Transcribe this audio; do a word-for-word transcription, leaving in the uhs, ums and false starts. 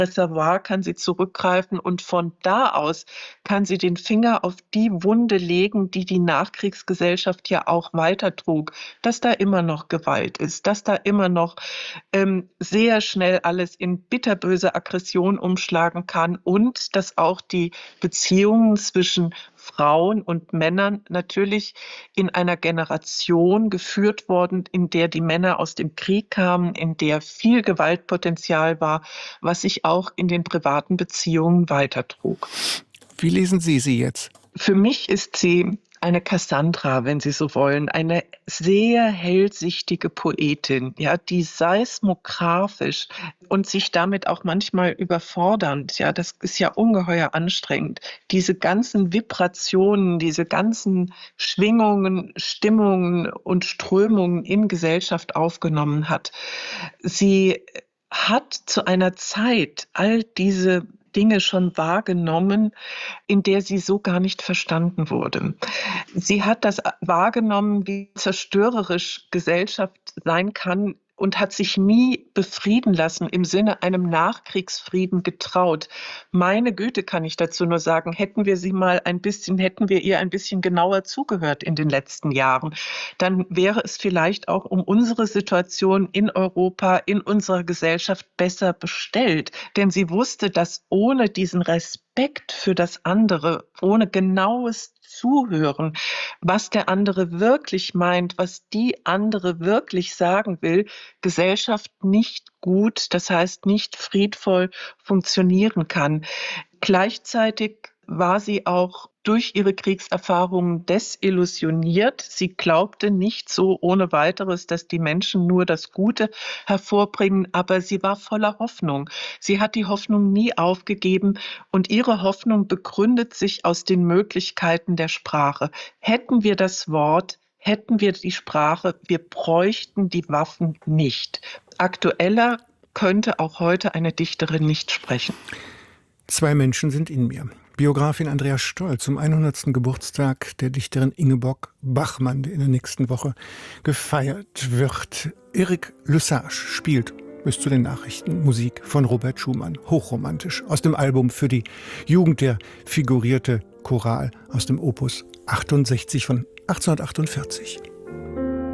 Reservoir kann sie zurückgreifen und von da aus kann sie den Finger auf die Wunde legen, die die Nachkriegsgesellschaft ja auch weitertrug, dass da immer noch Gewalt ist, dass da immer noch ähm, sehr schnell alles in bitterböse Aggression umschlagen kann und dass auch die Beziehungen zwischen Frauen und Männern natürlich in einer Generation geführt worden, in der die Männer aus dem Krieg kamen, in der viel Gewaltpotenzial war, was sich auch in den privaten Beziehungen weitertrug. Wie lesen Sie sie jetzt? Für mich ist sie eine Cassandra, wenn Sie so wollen, eine sehr hellsichtige Poetin, ja, die seismographisch und sich damit auch manchmal überfordernd, ja, das ist ja ungeheuer anstrengend, diese ganzen Vibrationen, diese ganzen Schwingungen, Stimmungen und Strömungen in Gesellschaft aufgenommen hat. Sie hat zu einer Zeit all diese Dinge schon wahrgenommen, in der sie so gar nicht verstanden wurde. Sie hat das wahrgenommen, wie zerstörerisch Gesellschaft sein kann und hat sich nie befrieden lassen, im Sinne einem Nachkriegsfrieden getraut. Meine Güte, kann ich dazu nur sagen, hätten wir sie mal ein bisschen, hätten wir ihr ein bisschen genauer zugehört in den letzten Jahren, dann wäre es vielleicht auch um unsere Situation in Europa, in unserer Gesellschaft besser bestellt. Denn sie wusste, dass ohne diesen Respekt für das andere, ohne genaues Zuhören, was der andere wirklich meint, was die andere wirklich sagen will, Gesellschaft nicht gut, das heißt nicht friedvoll funktionieren kann. Gleichzeitig war sie auch durch ihre Kriegserfahrungen desillusioniert. Sie glaubte nicht so ohne weiteres, dass die Menschen nur das Gute hervorbringen, aber sie war voller Hoffnung. Sie hat die Hoffnung nie aufgegeben und ihre Hoffnung begründet sich aus den Möglichkeiten der Sprache. Hätten wir das Wort, hätten wir die Sprache, wir bräuchten die Waffen nicht. Aktueller könnte auch heute eine Dichterin nicht sprechen. Zwei Menschen sind in mir. Biografin Andrea Stoll zum hundertsten Geburtstag der Dichterin Ingeborg Bachmann, der in der nächsten Woche gefeiert wird. Eric Lesage spielt bis zu den Nachrichten Musik von Robert Schumann, hochromantisch, aus dem Album für die Jugend, der figurierte Choral aus dem Opus achtundsechzig von achtzehnhundertachtundvierzig.